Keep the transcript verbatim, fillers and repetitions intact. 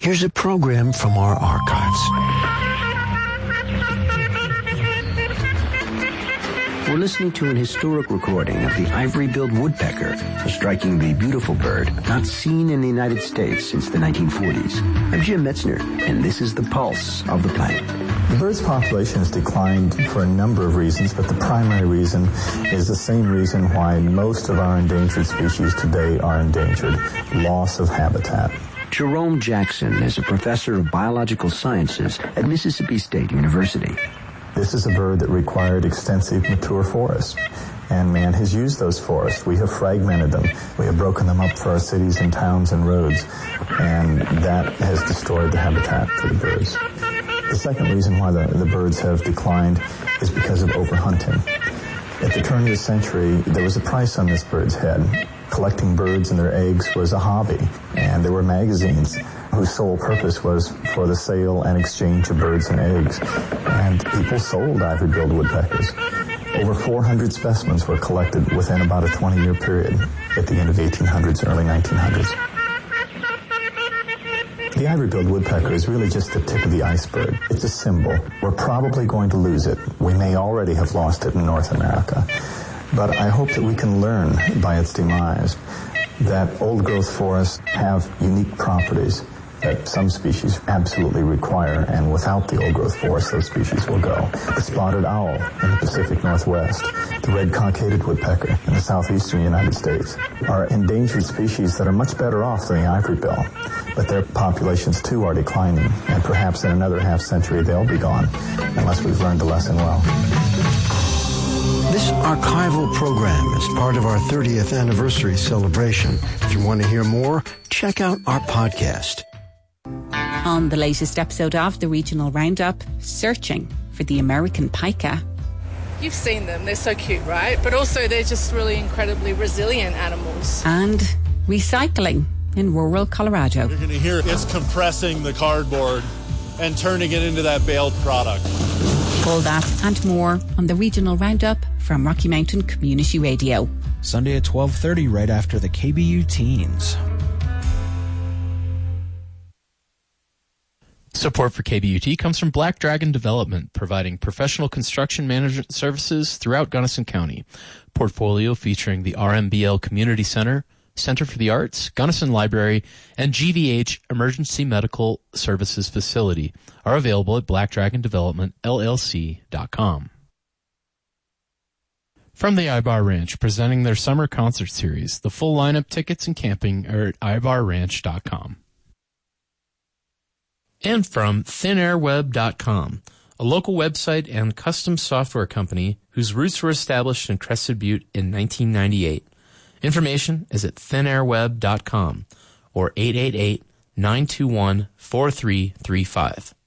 Here's a program from our archives. We're listening to an historic recording of the ivory-billed woodpecker, a strikingly beautiful bird not seen in the United States since the nineteen forties. I'm Jim Metzner, and this is the pulse of the planet. The bird's population has declined for a number of reasons, but the primary reason is the same reason why most of our endangered species today are endangered: loss of habitat. Jerome Jackson is a professor of biological sciences at Mississippi State University. This is a bird that required extensive mature forests, and man has used those forests. We have fragmented them. We have broken them up for our cities and towns and roads, and that has destroyed the habitat for the birds. The second reason why the, the birds have declined is because of overhunting. At the turn of the century, there was a price on this bird's head. Collecting birds and their eggs was a hobby, and there were magazines whose sole purpose was for the sale and exchange of birds and eggs. And people sold ivory-billed woodpeckers. Over four hundred specimens were collected within about a twenty-year period at the end of eighteen hundreds, early nineteen hundreds. The ivory-billed woodpecker is really just the tip of the iceberg. It's a symbol. We're probably going to lose it. We may already have lost it in North America. But I hope that we can learn by its demise that old-growth forests have unique properties that some species absolutely require, and without the old-growth forest, those species will go. The spotted owl in the Pacific Northwest, the red cockaded woodpecker in the southeastern United States are endangered species that are much better off than the ivory-bill, but their populations too are declining, and perhaps in another half-century they'll be gone, unless we've learned the lesson well. This archival program is part of our thirtieth anniversary celebration. If you want to hear more, check out our podcast. On the latest episode of the Regional Roundup, searching for the American pika. You've seen them, they're so cute, right? But also they're just really incredibly resilient animals. And recycling in rural Colorado. You're going to hear it's compressing the cardboard and turning it into that baled product. All that and more on the Regional Roundup from Rocky Mountain Community Radio. Sunday at twelve thirty, right after the K B U Teens. Support for K B U T comes from Black Dragon Development, providing professional construction management services throughout Gunnison County. Portfolio featuring the R M B L Community Center, Center for the Arts, Gunnison Library, and G V H Emergency Medical Services Facility are available at black dragon development L L C dot com. From the Ibar Ranch, presenting their summer concert series. The full lineup, tickets, and camping are at ibar ranch dot com. And from thin air web dot com, a local website and custom software company whose roots were established in Crested Butte in nineteen ninety-eight. Information is at thin air web dot com or eight eight eight, nine two one, four three three five.